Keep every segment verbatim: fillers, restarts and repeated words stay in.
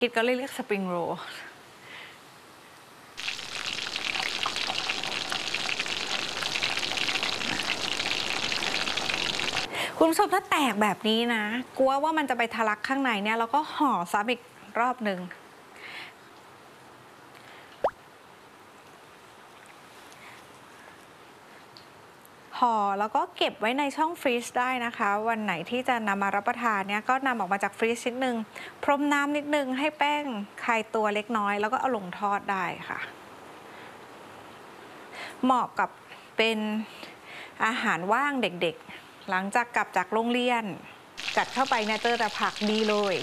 กิดก็เลยเรียกสปริงโรลคุณผู้ชมถ้าแตกแบบนี้นะกลัวว่ามันจะไปทะลักข้างในเนี่ยเราก็ห่อซ้ำอีกรอบหนึ่งห่อแล้วก็เก็บไว้ในช่องฟรีซได้นะคะวันไหนที่จะนำมารับประทานเนี่ยก็นำออกมาจากฟรีซนิดนึงพรมน้ำนิดนึงให้แป้งคลายตัวเล็กน้อยแล้วก็เอาลงทอดได้ค่ะเหมาะกับเป็นอาหารว่างเด็กๆหลังจากกลับจากโรงเรียนกัดเข้าไปเนี่ยเจอแต่ผักดีเลย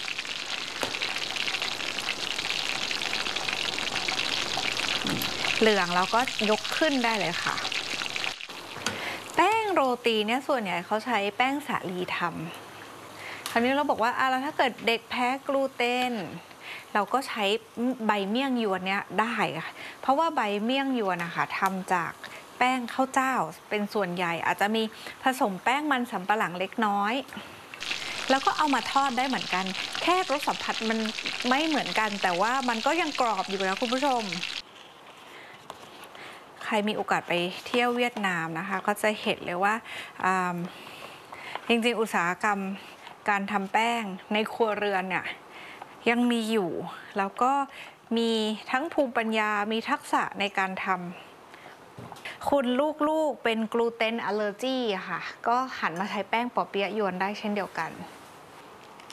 เหลืองแล้วก็ยกขึ้นได้เลยค่ะแป้งโรตีเนี่ยส่วนใหญ่เขาใช้แป้งสาลีทำคราวนี้เราบอกว่าอ่ะแล้วถ้าเกิดเด็กแพ้กลูเตนเราก็ใช้ใบเมี่ยงยวนเนี่ยได้ค่ะเพราะว่าใบเมี่ยงยวนนะคะทำจากแป้งข้าวเจ้าเป็นส่วนใหญ่อาจจะมีผสมแป้งมันสำปะหลังเล็กน้อยแล้วก็เอามาทอดได้เหมือนกันแค่รสสัมผัสมันไม่เหมือนกันแต่ว่ามันก็ยังกรอบอยู่นะคุณผู้ชมใครมีโอกาสไปเที่ยวเวียดนามนะคะก็จะเห็นเลยว่าจริงๆอุตสาหกรรมการทำแป้งในครัวเรือนเนี่ยยังมีอยู่แล้วก็มีทั้งภูมิปัญญามีทักษะในการทำคุณลูกๆเป็นกลูเตนอลเลอร์จีค่ะก็หันมาใช้แป้งปอเปี๊ยะยวนได้เช่นเดียวกัน